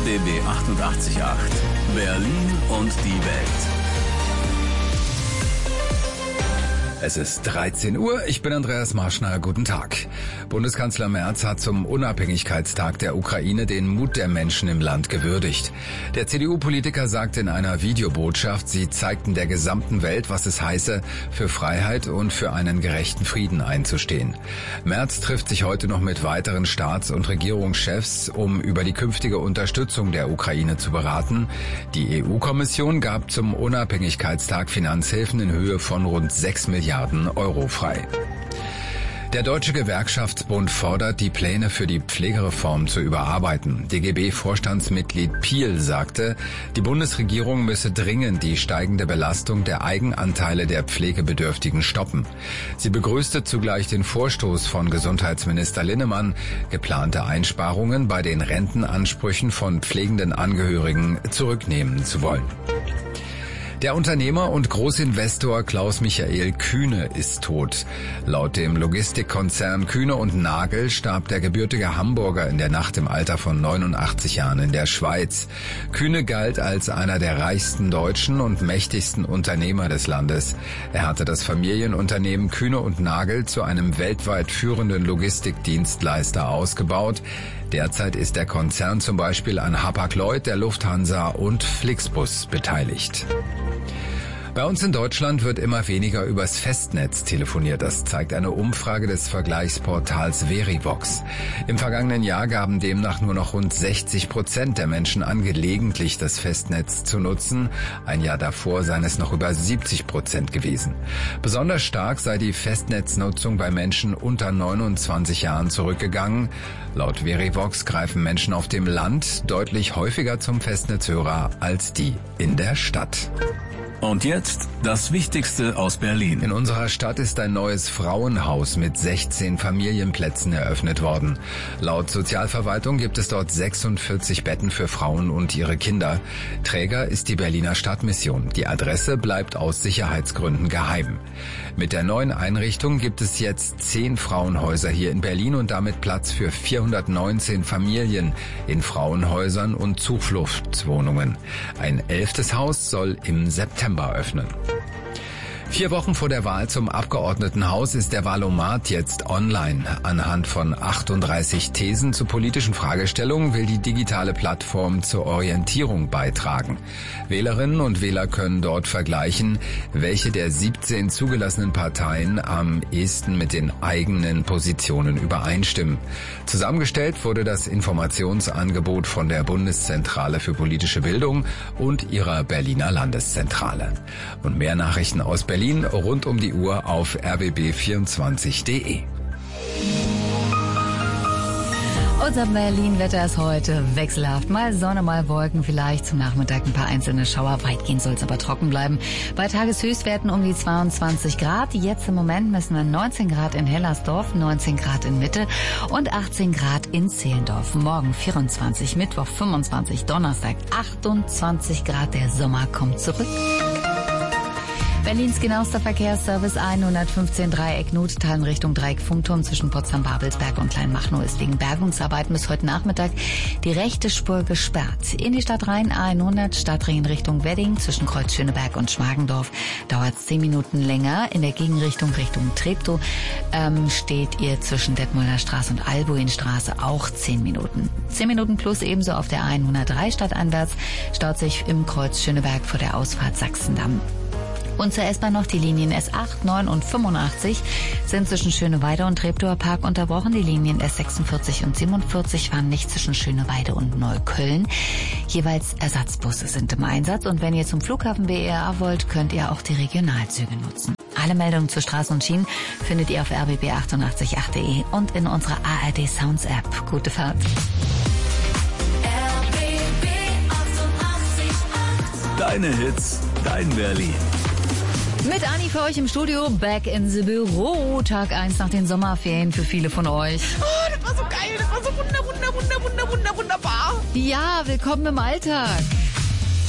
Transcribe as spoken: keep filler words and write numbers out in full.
R B B achtundachtzig Komma acht. Berlin und die Welt. Es ist dreizehn Uhr, ich bin Andreas Marschner, guten Tag. Bundeskanzler Merz hat zum Unabhängigkeitstag der Ukraine den Mut der Menschen im Land gewürdigt. Der C D U-Politiker sagte in einer Videobotschaft, sie zeigten der gesamten Welt, was es heiße, für Freiheit und für einen gerechten Frieden einzustehen. Merz trifft sich heute noch mit weiteren Staats- und Regierungschefs, um über die künftige Unterstützung der Ukraine zu beraten. Die E U-Kommission gab zum Unabhängigkeitstag Finanzhilfen in Höhe von rund sechs Milliarden Euro frei. Der Deutsche Gewerkschaftsbund fordert, die Pläne für die Pflegereform zu überarbeiten. D G B-Vorstandsmitglied Piel sagte, die Bundesregierung müsse dringend die steigende Belastung der Eigenanteile der Pflegebedürftigen stoppen. Sie begrüßte zugleich den Vorstoß von Gesundheitsminister Linnemann, geplante Einsparungen bei den Rentenansprüchen von pflegenden Angehörigen zurücknehmen zu wollen. Der Unternehmer und Großinvestor Klaus-Michael Kühne ist tot. Laut dem Logistikkonzern Kühne und Nagel starb der gebürtige Hamburger in der Nacht im Alter von neunundachtzig Jahren in der Schweiz. Kühne galt als einer der reichsten Deutschen und mächtigsten Unternehmer des Landes. Er hatte das Familienunternehmen Kühne und Nagel zu einem weltweit führenden Logistikdienstleister ausgebaut. Derzeit ist der Konzern zum Beispiel an Hapag-Lloyd, der Lufthansa und Flixbus beteiligt. Bei uns in Deutschland wird immer weniger übers Festnetz telefoniert. Das zeigt eine Umfrage des Vergleichsportals Verivox. Im vergangenen Jahr gaben demnach nur noch rund sechzig Prozent der Menschen an, gelegentlich das Festnetz zu nutzen. Ein Jahr davor seien es noch über siebzig Prozent gewesen. Besonders stark sei die Festnetznutzung bei Menschen unter neunundzwanzig Jahren zurückgegangen. Laut Verivox greifen Menschen auf dem Land deutlich häufiger zum Festnetzhörer als die in der Stadt. Und jetzt das Wichtigste aus Berlin. In unserer Stadt ist ein neues Frauenhaus mit sechzehn Familienplätzen eröffnet worden. Laut Sozialverwaltung gibt es dort sechsundvierzig Betten für Frauen und ihre Kinder. Träger ist die Berliner Stadtmission. Die Adresse bleibt aus Sicherheitsgründen geheim. Mit der neuen Einrichtung gibt es jetzt zehn Frauenhäuser hier in Berlin und damit Platz für vierhundertneunzehn Familien in Frauenhäusern und Zufluchtswohnungen. Ein elftes Haus soll im September öffnen. Vier Wochen vor der Wahl zum Abgeordnetenhaus ist der Wahlomat jetzt online. Anhand von achtunddreißig Thesen zu politischen Fragestellungen will die digitale Plattform zur Orientierung beitragen. Wählerinnen und Wähler können dort vergleichen, welche der siebzehn zugelassenen Parteien am ehesten mit den eigenen Positionen übereinstimmen. Zusammengestellt wurde das Informationsangebot von der Bundeszentrale für politische Bildung und ihrer Berliner Landeszentrale. Und mehr Nachrichten aus Berlin rund um die Uhr auf r b b vierundzwanzig punkt d e. Unser Berlin-Wetter ist heute wechselhaft. Mal Sonne, mal Wolken, vielleicht zum Nachmittag ein paar einzelne Schauer. Weitgehend soll es aber trocken bleiben. Bei Tageshöchstwerten um die zweiundzwanzig Grad. Jetzt im Moment messen wir neunzehn Grad in Hellersdorf, neunzehn Grad in Mitte und achtzehn Grad in Zehlendorf. Morgen vierundzwanzig, Mittwoch fünfundzwanzig, Donnerstag achtundzwanzig Grad. Der Sommer kommt zurück. Berlins genauester Verkehrsservice hundertfünfzehn Dreieck Nottal in Richtung Dreieck Funkturm zwischen Potsdam-Babelsberg und Kleinmachnow ist wegen Bergungsarbeiten bis heute Nachmittag die rechte Spur gesperrt. In die Stadt rein A hundert Stadtring in Richtung Wedding zwischen Kreuz Schöneberg und Schmargendorf dauert es zehn Minuten länger. In der Gegenrichtung Richtung Treptow ähm, steht ihr zwischen Detmolder Straße und Albuinstraße auch zehn Minuten. zehn Minuten plus ebenso auf der A hundertdrei stadteinwärts staut sich im Kreuz Schöneberg vor der Ausfahrt Sachsendamm. Und zur S-Bahn noch die Linien S acht, neun und fünfundachtzig sind zwischen Schöneweide und Treptower Park unterbrochen. Die Linien S sechsundvierzig und siebenundvierzig fahren nicht zwischen Schöneweide und Neukölln. Jeweils Ersatzbusse sind im Einsatz. Und wenn ihr zum Flughafen B E R wollt, könnt ihr auch die Regionalzüge nutzen. Alle Meldungen zu Straßen und Schienen findet ihr auf r b b achtundachtzig punkt acht punkt d e und in unserer A R D Sounds App. Gute Fahrt. R B B achtundachtzig Komma acht. Deine Hits, dein Berlin. Mit Anni für euch im Studio, back in the Büro. Tag eins nach den Sommerferien für viele von euch. Oh, das war so geil, das war so wunder, wunder, wunder, wunder, wunder, wunderbar. Ja, willkommen im Alltag.